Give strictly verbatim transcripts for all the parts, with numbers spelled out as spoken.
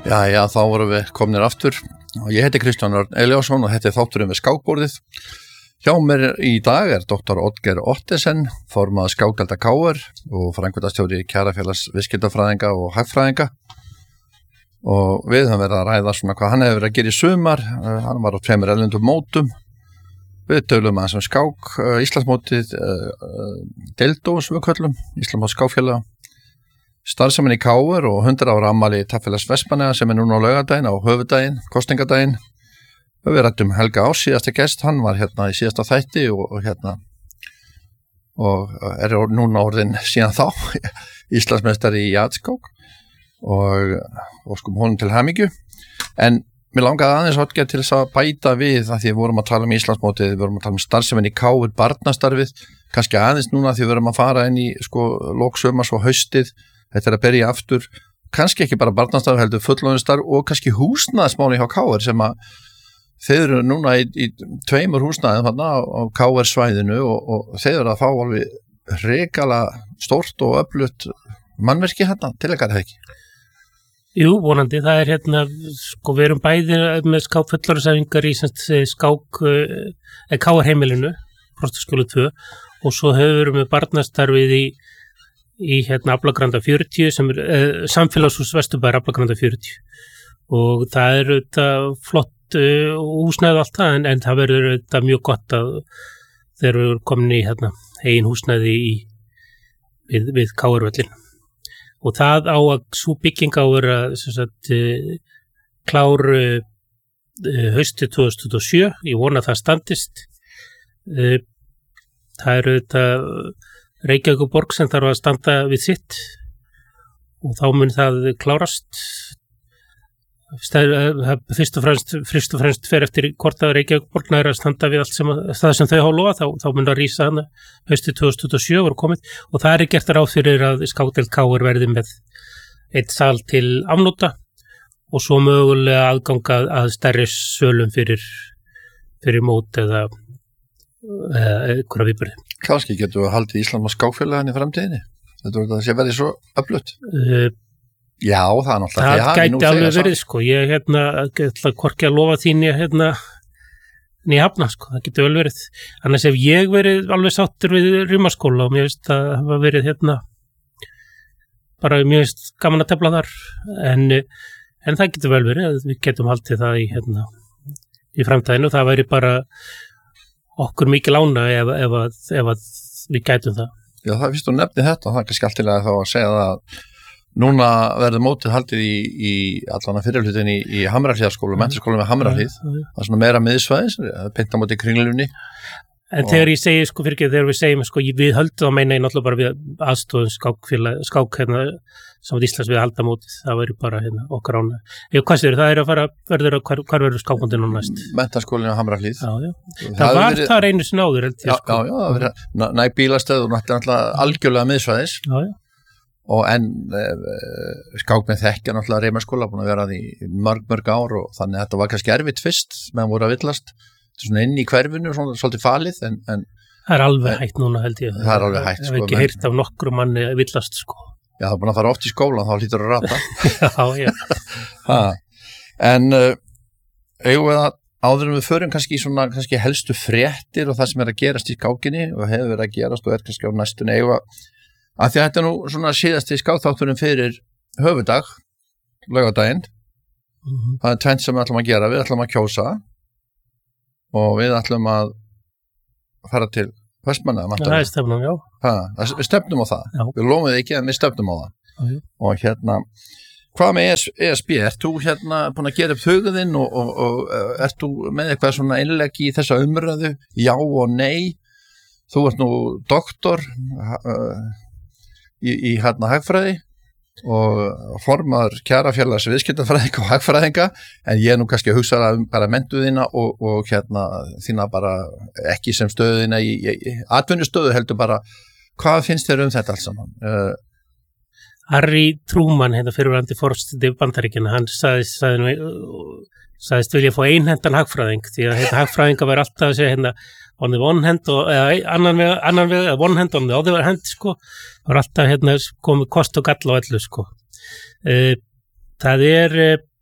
Já, já, þá vorum við komnir aftur og ég heiti Kristján Örn Elíasson og þetta er þátturinn við skákborðið. Hjá mér í dag er doktor Oddgeir Ottesen, formaður Skákdelda K R og framkvæmdastjóri Kjarafélags viðskiptafræðinga og hagfræðinga. Og við höfum verið að ræða svona hvað hann hefur verið að gera í sumar. Uh, hann var á tveimur erlendum mótum. Við tölum aðeins um skák, uh, Íslandsmótið, uh, uh, Deildó sem við köllum, Íslandsmót skákfélaga. Starfsemin í K R og hundrað ára afmæli Taffélags Vestmannaeyja sem er núna á laugardaginn, á höfuðdaginn, kosningadaginn. Við ræddum Helga Áss síðasta gest, hann var hérna í síðasta þætti og, og hérna og er núna orðinn síðan þá Íslandsmeistari í jatskák og, og skum honum til hamingju. En mér langaði aðeins Oddgeir til þess að bæta við að því við vorum að tala um Íslandsmótið, við vorum að tala um starfsemin í K R, barnastarfið, kannski aðeins núna því við vorum að fara inn í sko loksumars og haustið. Þetta er að byrja aftur, kannski ekki bara barnastarf heldur fullorðinstarf og kannski húsnæðismáli hjá K R sem að þeir eru núna í, í tveimur húsnæðum þarna á, á K R svæðinu og, og þeir eru að fá alveg hrikalega stórt og öflugt mannverki hérna, tilækar það ekki? Jú, vonandi, það er hérna, sko við erum bæði með skák fullorðinsæfingar í skák eh, K R heimilinu, Frostaskjóli tvö og svo hefur við með barnastarfið í í hérna Aflagranda fjörutíu sem er eh, samfélagshús Vesturbæjar Aflagranda fjörutíu og það er þetta flott uh, húsnæði allt það en, en það verður þetta mjög gott að þeir eru komin í hérna eigin húsnæði í, við, við K R-völlin og það á að svo bygging á að vera sem sagt uh, klár uh, hausti tvö þúsund tuttugu og sjö, ég vona að það standist uh, það eru þetta Reykjavíkurborg sem þarf að standa við sitt og þá mun það klárast fyrst og fremst, fyrst og fremst fer eftir hvort að Reykjavíkurborg nær að standa við allt sem, það sem þau hafa lofað, þá, þá mun að rísa hana haustið tvö þúsund tuttugu og sjö voru komið og það er gert ráð fyrir að Skákdeild K R verði með eitt sal til afnóta og svo mögulega aðganga að stærri sölum fyrir, fyrir mót eða einhverja viðburði. Kannski getum við haldið Ísland með skákfélagin í framtíðinni. Þetta er það sé verið svo öflugt. Uh, Já, það er náttúrulega. Það gæti alveg verið, sko. Ég hérna, ætla hvorki að lofa þín ég hérna nýja hafna, sko. Það getur vel verið. Annars hef ég verið alveg sáttur við Rimaskóla og mér finnst að hafa verið hérna bara mér finnst gaman að tefla þar. En, en það getur vel verið að við getum haldið það í hérna í framtíðinu. Það væri bara okkur mikið lána ef, ef, ef, ef við gætum það. Já, það finnst þú nefnið þetta og það er kannski alltilega þá að segja það að núna verður mótið haldið í, í allan að fyrirhlutin í, í Hamrahlíðarskóla, menntaskóla með Hamrahlíð, það er svona meira miðsvæðis, beint á móti kringlunni. En og... þegar ég segi, sko, fyrir ekki, þegar við segjum, sko, við höldum að meina ég náttúrulega bara við aðstofun skákfélag, skák hérna, samt Íslands við að halda mótið, það verður bara hérna okkar ána. Jú, hvað sér, það er að fara, verður að, hvar, hvar verður skákmótið nú næst? Menntaskólinn á Hamrahlíð. Já, já. Það, það var verið... það einu sinni áður, held ég, sko. Já, já, það verður næg bílastöð og náttúrulega algjörlega miðsvæðis. Já, já. Og en eh, skák með þekkja náttúrulega Rimaskóla búin að vera því mörg, mörg ár og þannig að þetta var kannski erfitt fyrst meðan voru að villast. Svona inn í hverfinu, svona, svolítið falið en, en það er alveg hægt núna held ég það er alveg hægt sko, ég hef ekki menn... heyrt af nokkru manni villast sko já, það er búin að fara oft í skólan þá hlýtur að rata já, já ha. En uh, eigum við að áður en við förum kannski í svona kannski helstu fréttir og það sem er að gerast í skákinni og hefur verið að gerast og er kannski á næstunni eigum að að því að þetta er nú svona síðasti skákþátturinn fyrir höfudag laugardaginn mm-hmm. Það er tvennt sem við ætlum að gera, við ætlum að kjósa og við ætlum að fara til Vestmannaeyja. Það er stefnum, já. Ha, við stefnum á það. Já. Við lofum þið ekki en við stefnum á það. Já. Og hérna, hvað með E S B? Ert þú hérna búin að gera upp hugðinn og, og, og ert þú með eitthvað svona innlegg í þessa umræðu? Já og nei. Þú ert nú doktor uh, í, í hérna hagfræði og formaður Kjarafélags viðskiptafræðinga og hagfræðinga en ég er nú kannski að hugsa um bara mentuðina og, og hérna þína bara ekki sem stöðina í, í, í atvinnustöðu heldur bara hvað finnst þér um þetta alls saman? Uh, Harry Truman hérna fyrirverandi forseti Bandaríkjanna hann sagðist, sagðist, sagðist vilja fá einhendan hagfræðing því að hérna hagfræðinga var alltaf að segja hérna on the one hand og eða annan veg, annan veg one hand on the other hand sko var alltaf hérna komið kost og galla á öllu sko uh, það er uh,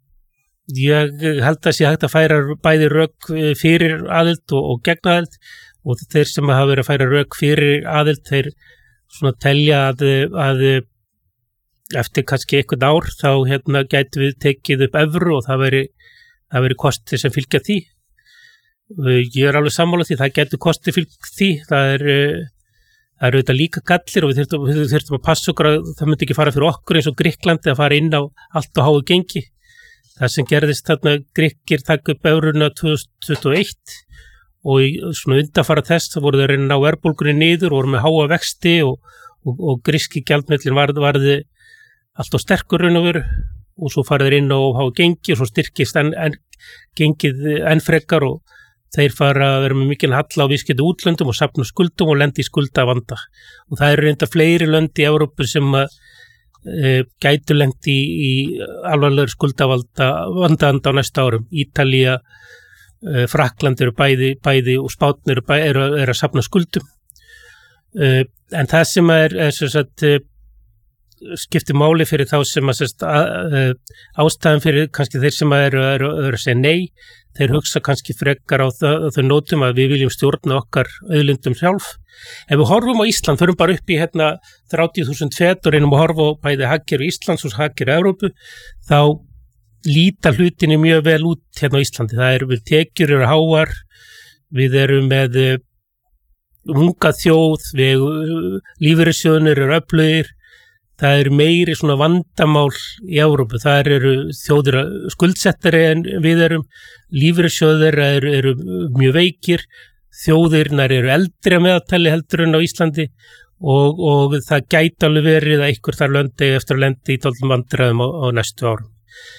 ég held að sé hægt að færa bæði rök fyrir aðild og, og gegn aðild og þeir sem hafa verið að færa rök fyrir aðild, þeir svona telja að, að eftir kannski einhvern ár þá hérna gætu við tekið upp evru og það veri, það veri kosti sem fylgja því. Ég er alveg sammála því, það gætu kosti fylgja því, það er, það er auðvitað líka gallir og við þurftum, við þurftum að passa okkur að það myndi ekki fara fyrir okkur eins og Grikklandi að fara inn á allt og háu gengi. Það sem gerðist þarna Grikkir taka upp evruna tvö þúsund tuttugu og eitt og í svona undanfara þess þá voru þeir reyna á verðbólgunni niður og voru með háa vexti og, og, og gríski gjaldmiðillinn varði, varði alltaf sterkur raun og veru og svo farið þeir inn á háa gengi og svo styrkist en, en, gengið enn frekar og þeir fara að vera með mikil halla á viðskipti útlöndum og safna skuldum og lendi í skuldavanda og það eru reynda fleiri lönd í Evrópu sem að e, gætu lendi í, í alvarlegur skuldavanda vandanda á næsta árum. Ítalía, e, Frakkland eru bæði, bæði og Spánn eru, bæði, eru, eru að safna skuldum e, en það sem er, er sem sagt, e, skiptir máli fyrir þá sem að, sérst, að, að ástæðan fyrir kannski þeir sem eru, eru, eru að segja nei, þeir hugsa kannski frekar á þau nótum að við viljum stjórna okkar auðlindum sjálf. Ef við horfum á Ísland, förum bara upp í hérna þrjátíu þúsund fet og reynum að horfa á bæði hagkerfi Íslands og hagkerfi Evrópu, þá líta hlutinni mjög vel út hérna á Íslandi. Það eru við tekjur eru háar, við erum með unga þjóð, við lífeyrissjóðnir eru öflugir, það eru meiri svona vandamál í Evrópu, það eru þjóðir skuldsettari en við erum, lífeyrissjóðir eru, eru mjög veikir, þjóðirnar eru eldri að meðaltali heldur en á Íslandi og, og það gæti alveg verið að ykkur þar löndi eftir að lendi í dálítið vandræðum á, á næstu árum.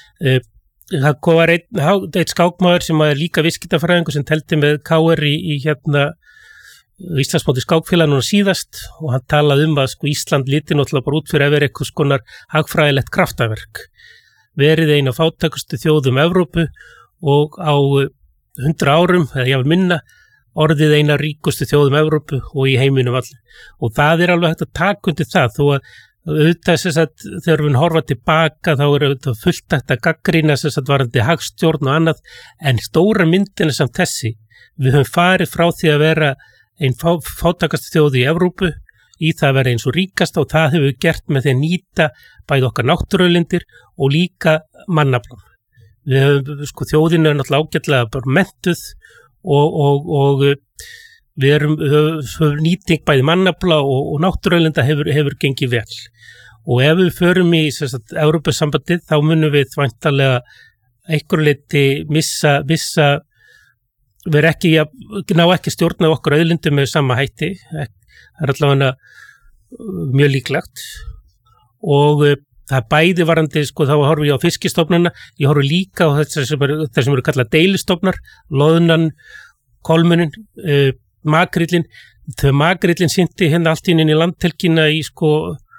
Það var einn, einn skákmaður sem er líka viðskiptafræðingur sem teldi með K R í, í hérna Íslandsmóti skákfélag núna síðast og hann talaði um að sko Ísland liti náttúrulega bara út fyrir að vera eitthvað skonar hagfræðilegt kraftaverk. Verið eina fátækustu þjóðum Evrópu og á hundrað árum, eða jáfnvel minna, orðið eina ríkustu þjóðum Evrópu og í heiminum allir. Og það er alveg hægt að taka undir það, þó að auðvitað þess að þegar við horfa tilbaka þá er auðvitað fullt hægt að gagnrýna þess að varandi hagstjórn og annað, en stóra myndin er samt þessi. Við höfum farið frá því að vera einn fá, fátækast þjóð í Evrópu í það að vera eins og ríkast og það hefur við gert með því að nýta bæði okkar náttúruauðlindir og líka mannaflan. Við höfum, sko, þjóðin er náttúrulega ágætlega bara mentuð og, og, og við erum, höfum nýting bæði mannafla og, og náttúruauðlinda hefur, hefur gengið vel. Og ef við förum í Evrópusambandið þá munum við væntanlega einhverju leyti missa, missa vera ekki, ná ekki stjórna okkar auðlindum með sama hætti, það er allavega mjög líklegt og það bæði varandi, sko þá horfum ég á fiskistofnana, ég horfum líka á þessar sem eru, þessar sem eru kallað deilistofnar, loðnan, kolmunin, uh, makrillin, þau makrillin synti hérna allt inn í landhelgina í sko,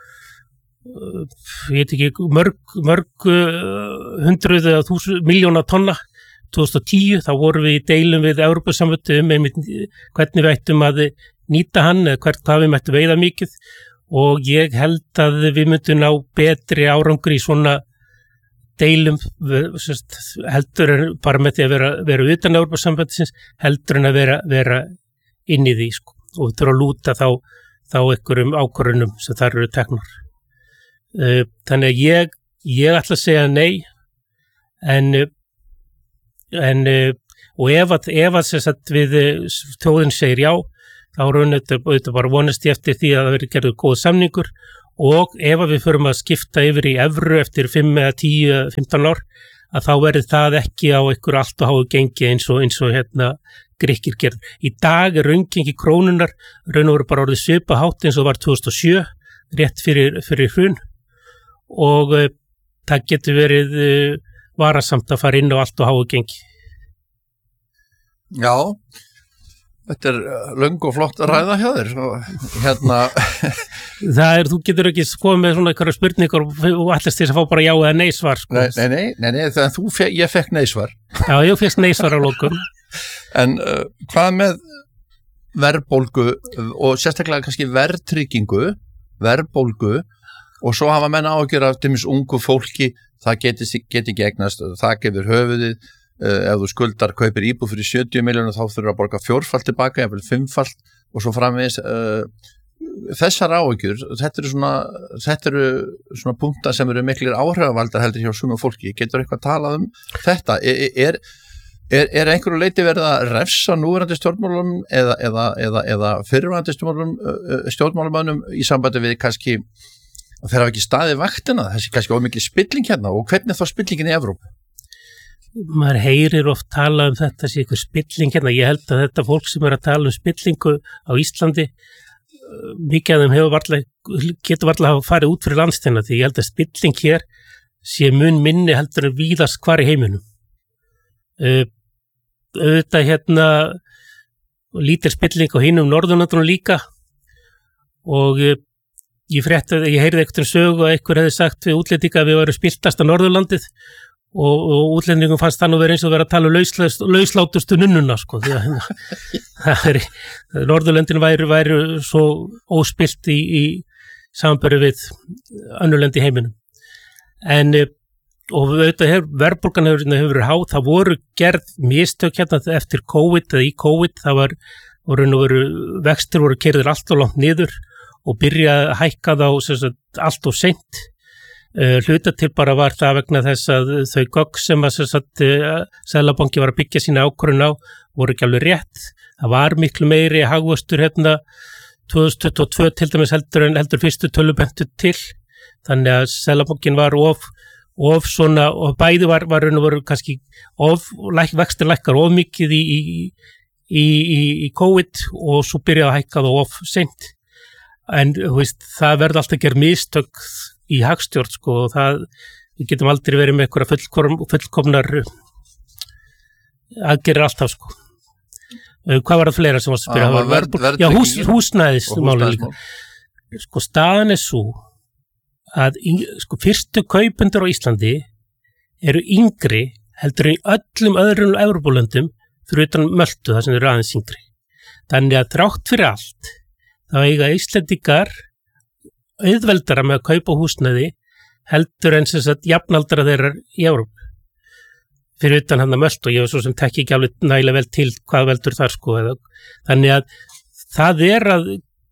uh, ég veit ekki, mörg, mörg uh, hundruð eða þúsund miljóna tonna, tvö þúsund og tíu, þá vorum við í deilum við Evrópusambandið um einmitt hvernig við ættum að nýta hann eða hvert hvað við mættum veiða mikið og ég held að við myndum ná betri árangri í svona deilum sérst, heldur en bara með því að vera, vera utan Evrópusambandisins heldur en að vera, vera inn í því sko, og við þurfum að lúta þá, þá einhverjum ákvörðunum sem þar eru teknar. Þannig að ég, ég ætla að segja nei en En, og ef að, ef að sagt, við þjóðin segir já, þá er auðvitað bara vonast ég eftir því að það verður gerður góð samningur og ef að við förum að skipta yfir í evru eftir fimm eða tíu, fimmtán ár, að þá verður það ekki á einhver allt og háu gengi eins og, eins og hérna Grikkir gerð. Í dag er raungengi krónunar raun og veru bara orðið svipa hátt eins og var tvö þúsund og sjö, rétt fyrir, fyrir hrun og uh, það getur verið uh, varasamt að fara inn á allt og háu gengi. Já, þetta er löng og flott að ræða hjá þér. Hérna... Það er, þú getur ekki komið með svona einhverja spurningar og allast þess að fá bara já eða nei svar. Sko. Nei, nei, nei, nei, nei það, þú fe, ég fekk nei svar. Já, ég fekk nei svar á lokum. En uh, hvað með verðbólgu og sérstaklega kannski verðtryggingu, verðbólgu og svo hafa menn áhyggjur af dæmis ungu fólki, það geti, geti ekki eignast, það gefur höfuðið, uh, ef þú skuldar kaupir íbúð fyrir sjötíu milljónir þá þurfur að borga fjórfalt tilbaka, eða fimmfalt og svo framvegis uh, þessar áhyggjur, þetta eru svona þetta eru svona punktar sem eru miklir áhrifavaldar heldur hjá sumum fólki, getur eitthvað talað um þetta, er, er, er, er einhverju leiti verið að refsa núverandi stjórnmálum eða, eða, eða, eða fyrrverandi stjórnmálum, stjórnmálumönnum í sambandi við kannski þeir hafa ekki staðið vaktina, þessi kannski ómikið spilling hérna og hvernig þá spillingin í Evrópu? Maður heyrir oft tala um þetta sé ykkur spilling hérna, ég held að þetta fólk sem er að tala um spillingu á Íslandi mikið af þeim hefur varla, getur varla að fara út fyrir landstæna því ég held að spilling hér sé mun minni heldur en víðast hvar í heiminum. Uh, auðvitað hérna lítil spilling á hinum Norðurlöndunum líka og uh, ég frétti, ég heyrði eitthvað sögu að einhver hefði sagt við útlendinga að við varum spiltasta Norðurlandið og, og útlendingum fannst það nú verið eins og vera að tala um lauslátustu nunnuna sko, því að það er, Norðurlöndin væri, væri svo óspilt í, í samanböru við önnurlönd í heiminum. En og auðvitað hef, verðbólgan hefur, hefur verið há, það voru gerð mistök hérna eftir COVID eða í COVID, það var, voru, voru vextir voru keyrðir allt og langt niður og byrja að hækka þá sagt, allt og seint. Uh, hluta til bara var það vegna þess að þau gögn sem að uh, Seðlabanki var að byggja sína ákvörðun á voru ekki alveg rétt. Það var miklu meiri hagvöxtur hérna tvö þúsund tuttugu og tvö til dæmis heldur en heldur fyrstu tölubentu til. Þannig að Seðlabankin var of, of svona og bæði var, var raun og voru kannski of, læk, vextir lækkar of mikið í, í, í, í, í COVID og svo byrjaði að hækka það of seint. En veist, það verði alltaf að gera mistök í hagstjórn sko og það, við getum aldrei verið með einhverja fullkom, fullkomnar aðgerir alltaf sko. Uh, hvað var það fleira sem var að spyrja? Ah, var verð, verð, Já, hús, húsnæðis máli líka. Sko staðan er svo að sko, fyrstu kaupendur á Íslandi eru yngri heldur en í öllum öðrum Evrópulöndum fyrir utan Möltu þar sem eru aðeins yngri. Þannig að þrátt fyrir allt þá eiga Íslendingar auðveldara með að kaupa húsnæði heldur en sem sagt jafnaldra þeirra í Evrópu. Fyrir utan hann að Möltu og ég var svo sem tekki ekki alveg nægilega vel til hvað veldur þar sko. Eða. Þannig að það er að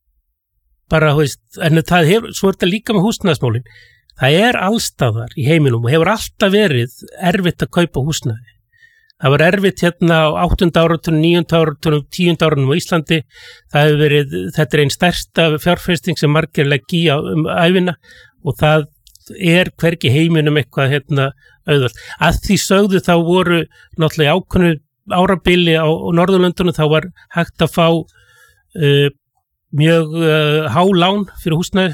bara, veist, en það hefur, svo er þetta líka með húsnæðismálin. Það er allstaðar í heiminum og hefur alltaf verið erfitt að kaupa húsnæði. Það var erfitt hérna á áttunda áratunum, níunda áratunum, tíunda áratunum á Íslandi. Það hefur verið, þetta er einn stærsta fjárfesting sem margir leggi í á um æfina og það er hvergi heiminum eitthvað hérna auðvöld. Að því sögðu þá voru náttúrulega ákveðnu árabili á, á Norðurlöndunum þá var hægt að fá uh, mjög uh, há lán fyrir húsnæði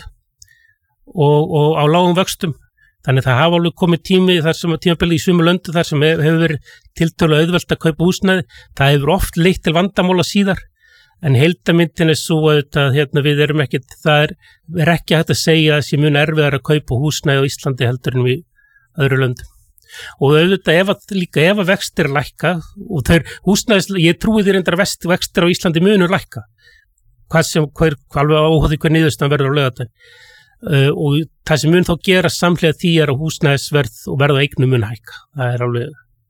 og, og á lágum vöxtum. Þannig það hafa alveg komið tími þar sem tímabili í sumu löndu þar sem hefur verið tiltölu auðvelt að kaupa húsnæði. Það hefur oft leitt til vandamála síðar en heildarmyndin er svo að hérna, við erum ekki, það er, er ekki hægt að segja að það sé mun erfiðar að kaupa húsnæði á Íslandi heldur en við öðru löndum. Og auðvitað ef að, líka ef að vextir lækka og þeir húsnæðis, ég trúi þér endar vextir á Íslandi munur lækka. Hvað sem, hver, alveg óháði hver niðurstan verður á laugardaginn. Uh, og það sem mun þá gera samhliða því er að húsnæðisverð og verð á eignum mun hækka. Það er alveg,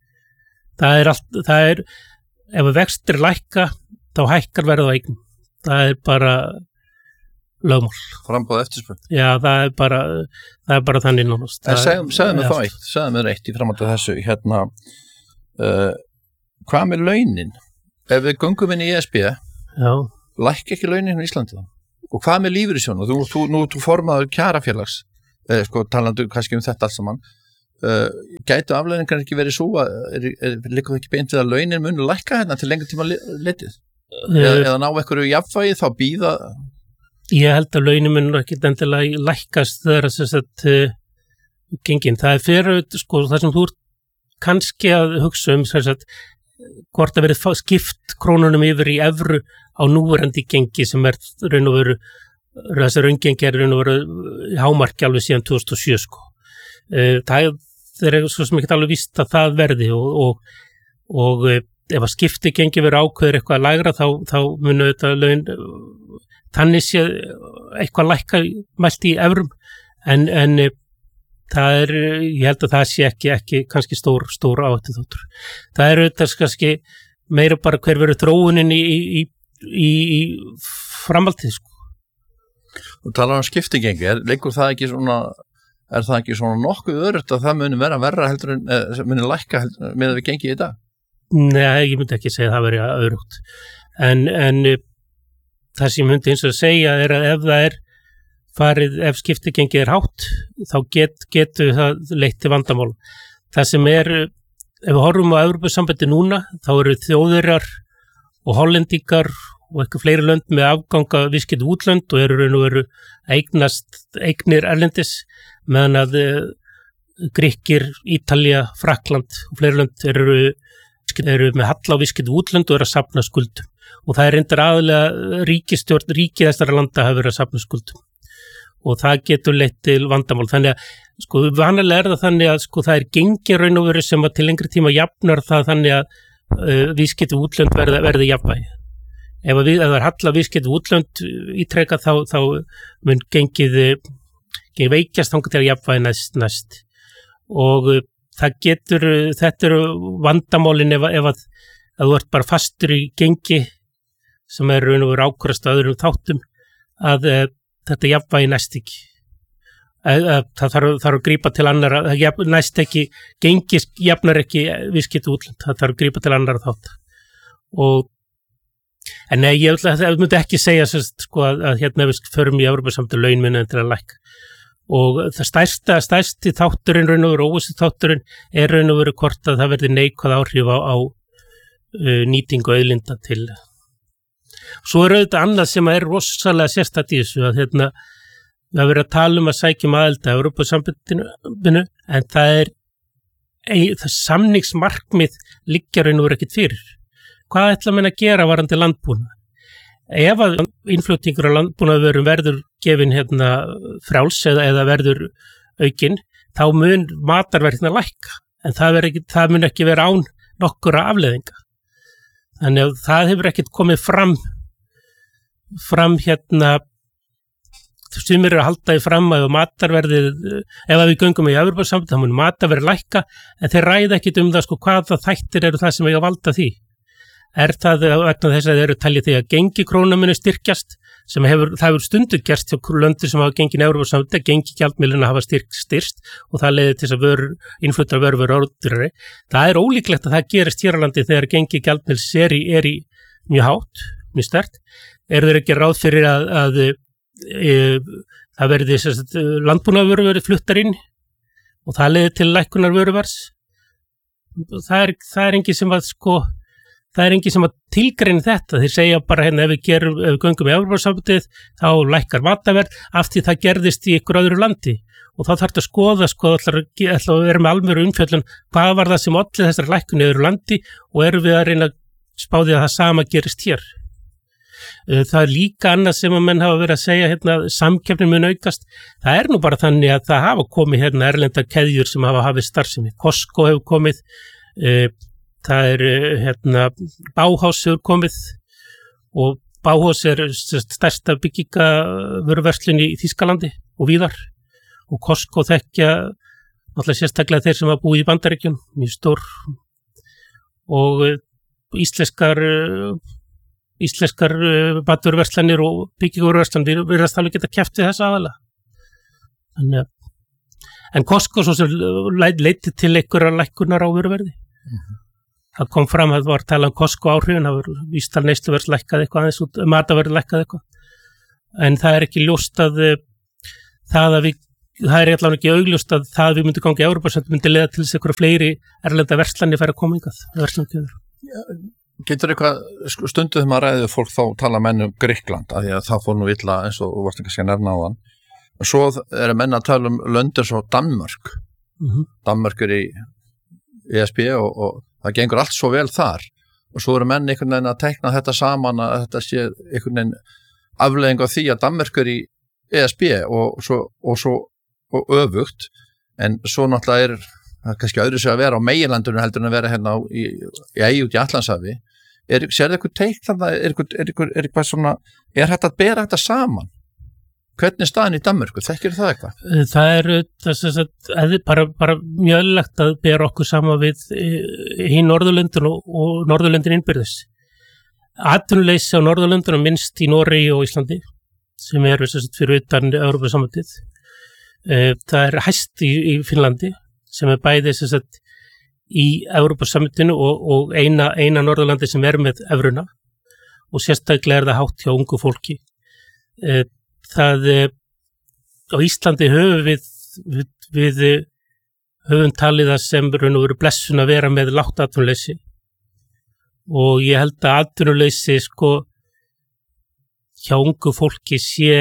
það er allt, það er, ef að vextir lækka, þá hækkar verð á eignum. Það er bara lögmál. Framboð eftirspurn. Já, það er bara, það er bara þannig nánast. En segðu segðu mér þá eitt, segðu mér eitt í framhaldi af þessu, hérna, uh, hvað með launin? Ef við göngum inn í E S B, Já. lækka ekki launin í Íslandi þá? Og hvað með lífeyrissjóðinn? Þú, þú, nú þú formaður kjarafélags, eh, sko talandi kannski um þetta alls saman, uh, gætu afleiðingar ekki verið svo að, er, er, liggur það ekki beint við að launin munu lækka hérna til lengur tíma litið? Uh, eða, eða ná einhverju jafnvægi þá býða? Ég held að launin munu ekki endilega lækkast þegar þess að uh, gengin. Það er fyrir, sko, það sem þú ert kannski að hugsa um, þess að hvort að verið skipt krónunum yfir í evru á núverandi gengi sem er raun og veru, þessar raungengi er raun og veru hámarki alveg síðan tvö þúsund og sjö sko. Það er svo sem ekki alveg víst að það verði og, og, og ef að skipti gengi verið ákveður eitthvað lægra þá, þá munu þetta laun þannig sé eitthvað lækka mælt í evrum en, en það er, ég held að það sé ekki, ekki kannski stór, stór áhættu þáttur. Það er auðvitað kannski meira bara hver verður þróunin í, í, í, í framhaldið, sko. Þú talar um skiptigengi, er leikur það ekki svona, er það ekki svona nokkuð örugt að það muni vera verra heldur en, eða muni lækka heldur með að við gengi í dag? Nei, ég myndi ekki segja að það veri örugt. En, en það sem ég myndi eins og að segja er að ef það er farið, ef skiptigengi er hátt, þá get, getur það leitt til vandamál. Það sem er, ef við horfum á Evrópusambandi núna, þá eru Þjóðverjar og Hollendingar og eitthvað fleiri lönd með afganga viðskipti útlönd og eru raun og veru eignast eignir erlendis, meðan að Grikkir, Ítalía, Frakkland og fleiri lönd eru, eru með halla á viðskipti útlönd og eru að safna skuldum. Og það er reyndar aðalega ríkistjórn, ríkið þessara landa hafa verið að safna skuldum. Og það getur leitt til vandamál. Þannig að, sko, vanalega er það þannig að, sko, það er gengi raun og veru sem að til lengri tíma jafnar það þannig að uh, viðskipti útlönd verði, verði jafnvægi. Ef, við, ef það er halla viðskipti útlönd ítrekka þá, þá mun gengið, gengið veikjast þangað til að jafnvægi næst, næst. Og uh, það getur, þetta eru vandamálin ef, ef að, að þú ert bara fastur í gengi sem er raun og veru ákvörðast að öðrum þáttum að uh, þetta jafnvægi næst ekki. Það þarf, þarf að grípa til annara, það næst ekki, gengi jafnar ekki viðskipti útlönd, það þarf að grípa til annara þátt. Og, en nei, ég myndi ekki segja sko, að, að hérna við förum í Evrópusambandið launminni til að lækka. Og það stærsta, stærsti þátturinn, raun og veru óvissu þátturinn, er raun og veru hvort að það verði neikvæð áhrif á, á uh, nýtingu auðlinda til. Svo er auðvitað annað sem er rosalega sérstætt í þessu að hérna, við hafa verið að tala um að sækja um aðild að Evrópusambandinu en það er það samningsmarkmið liggja raun og veru ekkert fyrir. Hvað ætla menn að gera varðandi landbúnað? Ef að innflutningur á landbúnaðarvörum verður gefin hérna frjáls eða, eða verður aukinn, þá mun matarverðina lækka en það, ekki, það mun ekki vera án nokkura afleiðinga. Þannig að það hefur ekkert komið fram fram hérna sumir eru að halda í fram að matarverðið, ef að við göngum í Evrópusambandið þá mun matarverð lækka en þeir ræða ekkert um það sko hvaða þættir eru það sem eiga að valda því. Er það vegna þess að þeir eru talið því að gengi króna muni styrkjast sem hefur, það hefur stundur gerst hjá löndur sem hafa gengið í Evrópusambandið, gengi gjaldmiðlana hafa styrkt styrst og það leiðir til þess að vörur, innfluttar vörur verður ódýrari. Það er ólíklegt að það gerist hér á landi þegar gengi gjaldmiðls er í, er í mjög hátt, mjög sterkt. Eru þeir ekki ráð fyrir að, að e, það verði landbúnaðarvörur verið fluttar inn og það leiðir til lækkunar vöruvers. Það er, það er engin sem að sko Það er engin sem að tilgreina þetta. Þeir segja bara hérna ef við, gerum, ef við göngum í Evrópusambandið þá lækkar matarverð af því það gerðist í ykkur öðru landi. Og þá þarf þetta að skoða, sko, ætla að vera með alvöru umfjöllun hvað var það sem olli þessar lækkun í öðru landi og erum við að reyna að spá því að það sama gerist hér. Það er líka annað sem að menn hafa verið að segja hérna samkeppnin mun aukast. Það er nú bara þannig að það hafa komið hérna erlendar keðjur sem hafa hafið starfsemi. Costco hefur komið, e, það er hérna Bauhaus hefur komið og Bauhaus er stærsta byggingavöruverslun í Þýskalandi og víðar og Costco þekkja náttúrulega sérstaklega þeir sem hafa búið í Bandaríkjum, mjög stór og íslenskar íslenskar matvöruverslanir og byggingavöruverslanir virðast alveg geta keppt við þess aðalega. Þannig að en Costco svo sem leiddi til einhverjar lækkunar á vöruverði. Mm-hmm. Það kom fram að það var að tala um Costco áhrifin, það var vístal neysluverð lækkað eitthvað aðeins út, matarverð lækkað eitthvað. En það er ekki ljóst að það að við, það er allavega ekki augljóst að það að við myndum ganga í Evrópusambandið myndi leiða til þess einhverja fleiri erlenda verslanir færa komingað. Getur eitthvað stundu þegar maður ræðið fólk þá tala menn um Grikkland, af því að það fór nú illa eins og þú varst ekki að nefna á þann. Svo eru menn að tala um löndir svo Danmörk. Mm-hmm. Danmörk er í E S B og, og það gengur allt svo vel þar og svo eru menn einhvern veginn að teikna þetta saman að þetta sé einhvern veginn afleiðing af því að Danmörk er í E S B og svo, og svo og öfugt en svo náttúrulega er það kannski öðru sig að vera á meginlandinu heldur en að vera hérna á, í, í eyju út í Atlantshafi. Er, sér það eitthvað teikna það, er eitthvað, er eitthvað, er eitthvað svona, er hægt að bera þetta saman? Hvernig staðan í Danmörku? Þekkir það eitthvað? Það er þess að bara, bara mjög eðlilegt að bera okkur sama við hinn Norðurlöndin og, og Norðurlöndin innbyrðis. Atvinnuleysi á Norðurlöndunum minnst í Noregi og Íslandi sem eru þess að fyrir utan Evrópusambandið. Það er hæst í, í Finnlandi sem er bæði þess að í Evrópusambandinu og, og eina, eina Norðurlandi sem er með evruna og sérstaklega er það hátt hjá ungu fólki. Það á Íslandi höfum við, við, við höfum talið það sem raun og veru blessun að vera með lágt atvinnuleysi og ég held að atvinnuleysi sko hjá ungu fólki sé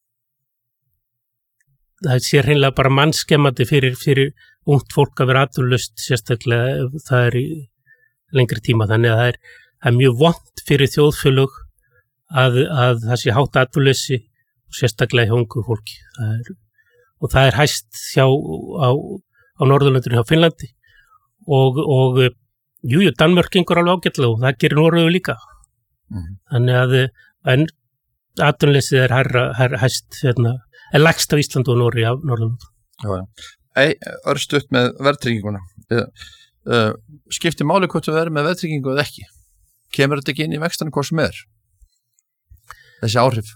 það sé hreinlega bara mannskemmandi fyrir, fyrir ungt fólk að vera atvinnulaust sérstaklega ef það er í lengri tíma þannig að það er, það er mjög vont fyrir þjóðfélög að, að það sé hátt atvinnuleysi og sérstaklega hjá ungu fólki. Það er, og það er hæst hjá, á, á Norðurlöndinu hjá Finnlandi og, og jú, jú, Danmörk gengur alveg ágætlega og það gerir Noregu líka. Mm. Þannig að en atvinnuleysið er herra, herra hæst, hérna, er lægst á Íslandi og Noregi á Norðurlöndinu. Já, ei, örstutt með verðtrygginguna. Uh, uh, skiptir máli hvort þú verður með verðtryggingu eða ekki? Kemur þetta ekki inn í vextinu hvað sem er? Þessi áhrif?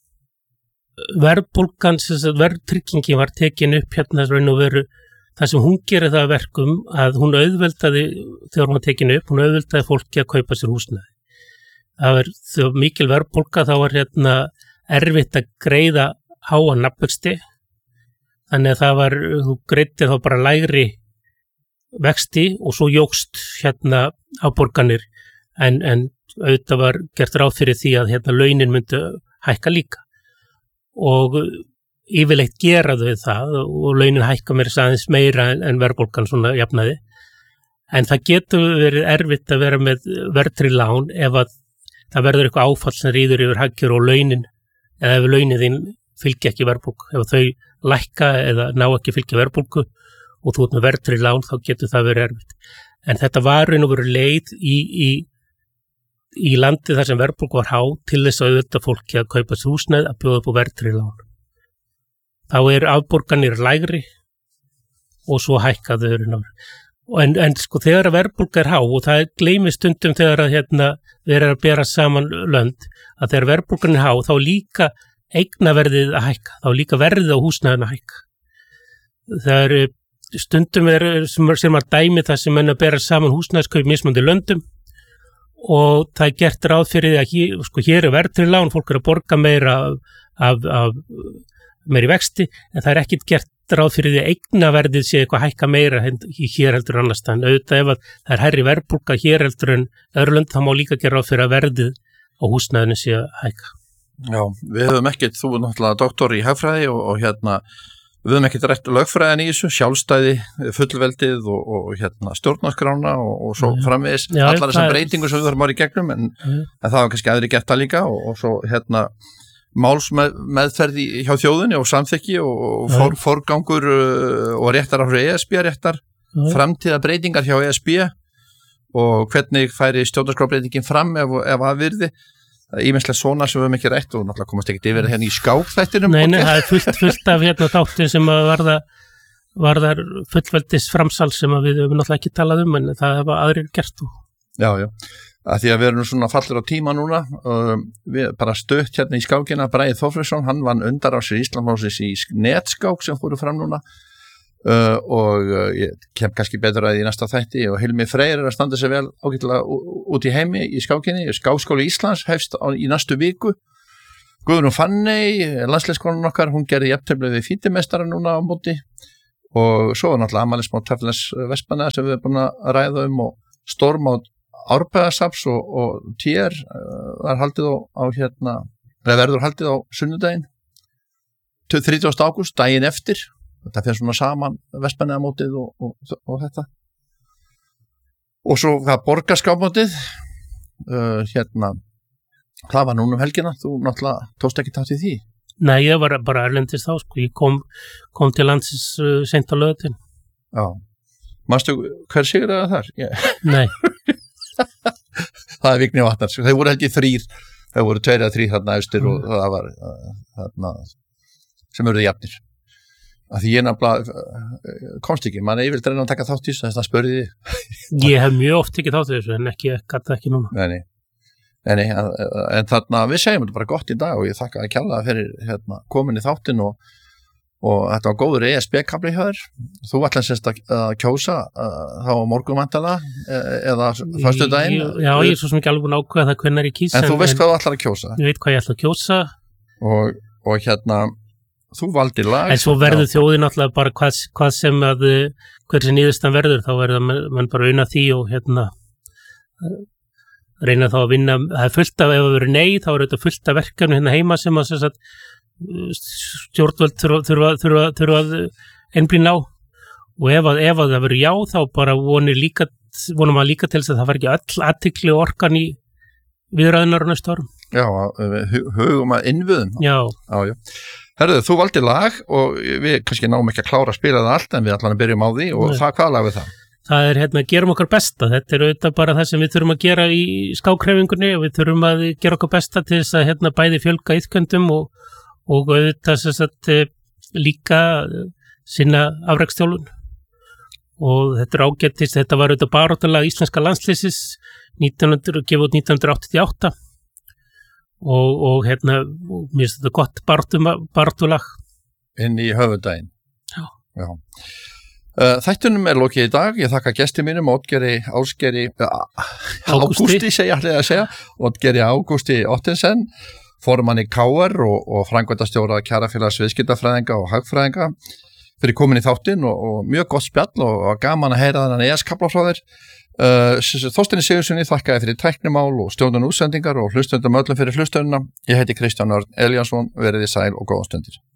Verðbólgan, verðtryggingin var tekin upp hérna raun og veru það sem hún gerir það verkum að hún auðveldaði, þegar hún var tekin upp, hún auðveldaði fólki að kaupa sér húsnæði. Það var, þegar mikil verðbólga þá var hérna erfitt að greiða háa nafnvexti, þannig að það var, þú greiddir þá bara lægri vexti og svo jókst hérna áborganir en, en auðvitað var gert ráð fyrir því að hérna launin myndi hækka líka. Og yfirleitt gera þau það og launin hækka mér aðeins meira en, en verðbólgan svona jafnaði. En það getur verið erfitt að vera með verðtryggð lán ef að það verður eitthvað áfall sem ríður yfir haggjur og launin eða ef launin þín fylgja ekki verðbólgu. Ef þau lækka eða ná ekki fylgja verðbólgu og þú ert með verðtryggð lán þá getur það verið erfitt. En þetta var raun og veru leið í, í í landi þar sem verðbólga var há til þess að auðvitað fólki að kaupa sér húsnæði að bjóða upp á verðtryggð lán. Þá er afborganir lægri og svo hækka þau. En, en sko þegar að verðbólga er há og það gleymist stundum þegar að hérna við erum að bera saman lönd að þegar verðbólgan er há þá líka eignaverðið að hækka, þá líka verðið á húsnæðinu að hækka. Það er stundum er, sem, sem að dæmi það sem menn að bera saman húsnæðiskaup mismunandi löndum og það er gert ráð fyrir því að hér, sko, hér er verðtryggð lán, fólk er að borga meira af, af meiri vexti, en það er ekkit gert ráð fyrir því að eignaverðið sé eitthvað hækka meira hér heldur en annars staðar. Auðvitað ef að það er hærri verðbólga hér heldur en öðru lönd, þá má líka gera ráð fyrir að verðið á húsnæðinu sé að hækka. Já, við höfum ekkert, þú er náttúrulega doktor í hagfræði og, og hérna við höfum ekkert rætt lögfræðin í þessu, sjálfstæði, fullveldið og, og hérna stjórnarskrána og, og svo framvegis, já, allar þessar breytingur sem við þurfum að vera í gegnum, en, en það var kannski aðri gert það líka og, og svo hérna málsmeðferði hjá þjóðinni og samþykki og, og for, forgangur uh, og réttar á E S B réttar, já. Framtíða breytingar hjá E S B og hvernig færi stjórnarskrábreytingin fram ef, ef að virði. Ímenslega svona sem við höfum ekki rætt og náttúrulega komast ekkert yfir hérna í skákþættinum. Nei, nei, það er fullt, fullt af hérna þáttir sem að varða, varðar fullveldis framsal sem að við höfum náttúrulega ekki talað um, en það hefa aðrir gert. Já, já, að því að við erum svona fallir á tíma núna, um, við bara stöðt hérna í skákina, Bragi Þorfriðsson, hann vann undar á sér Íslandsmótsins í netskák sem fóru fram núna. Uh, og uh, ég kem kannski betur að í næsta þætti og Hilmi Freyr er að standa sig vel ágætlega út í heimi í skákinni. Skákskóli Íslands hefst á, í næstu viku. Guðrún Fanney, landsliðskonan okkar, hún gerði jafntefli við fítimestara núna á móti og svo var náttúrulega afmælismót Tafles Vestmanna sem við erum búin að ræða um og stórmót Árbæðarsaps og, og T R uh, var haldið á, á hérna, eða verður haldið á sunnudaginn þrítugasta ágúst, daginn eftir. Þetta fyrir svona saman Vestmannaðamótið og, og, og þetta. Og svo það borgarskápmótið, uh, hérna, það var núna um helgina, þú náttúrulega tókst ekki tátt í því. Nei, ég var bara erlendis þá, sko, ég kom, kom til landsins uh, seint á lögatin. Já, manstu hver sigur það þar? Yeah. Nei. Það er Vigni Vatnar, þeir voru held ég þrýr, þeir voru tveir eða þrýr þarna austur mm. og það var uh, þarna... sem eruð jafnir. Að því ég nefnilega komst ekki, mann er yfirleitt að reyna að taka þátt í þessu, þess að spurði þið. Ég hef mjög oft ekki þátt í þessu, en ekki, gata ekki núna. Nei, nei, nei, nei en, en þarna við segjum þetta bara gott í dag og ég þakka að kjalla fyrir hérna, komin í þáttin og, og þetta var góður E S B-kabli hjá þér. Þú ætlaði semst að, að kjósa að, þá á morgun vantala eða föstudaginn. Já, ég er svo sem ekki alveg búin að ákveða það hvenær ég kýs. En, en þú veist hvað þú ætlar að kjósa? Ég veit hvað ég ætla að kjósa. Og, og hérna... Þú valdir lag. En svo verður þjóðin náttúrulega bara hvað, hvað sem að hver sem niðurstan verður, þá verður mann bara unna því og hérna reyna þá að vinna, það er fullt af, ef það verður nei, þá er þetta fullt af verkefni hérna heima sem að sagt, stjórnvöld þurfa, þurfa, þurfa, þurfa að einblína á og ef að, ef að það verður já, þá bara vonir líka, vonum að líka til þess að það var ekki öll athygli og orkan í viðræðunar á næstu árum. Já, hugum að innviðum. Já. Já, já. Herðu, þú valdir lag og við kannski náum ekki að klára að spila það allt en við allan að byrjum á því og Nei. það, hvað lag við það? Það er hérna, gerum okkar besta, þetta er auðvitað bara það sem við þurfum að gera í skákhreyfingunni og við þurfum að gera okkar besta til þess að hérna bæði fjölga iðkendum og, og auðvitað þess að líka sinna afrekstjálfun og þetta er ágættist, þetta var auðvitað baráttalag íslenska landslýsis nítján hundruð, gefið út nítján hundruð áttatíu og átta og, og hérna, mér finnst þetta gott baráttulag. Inn í höfundaginn. Já. Já. Uh, þættunum er lokið í dag, ég þakka gestir mínum, Oddgeiri Ásgeiri, uh, Ágústi segja, ætlaði að segja, Oddgeiri Ágústi Ottensen, formanni K R og, og framkvæmdastjóra Kjarafélags viðskiptafræðinga og hagfræðinga, fyrir komin í þáttinn og, og mjög gott spjall og, og gaman að heyra þennan E S-kapla frá þér. Uh, Þorsteini Sigurðssoni þakkaði fyrir tæknimál og stjórnun útsendingar og hlustundum öllum fyrir hlustununa. Ég heiti Kristján Örn Elíasson, verið í sæl og góða stundir.